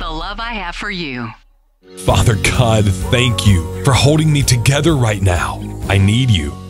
the love I have for you. Father God, thank you for holding me together right now. I need you.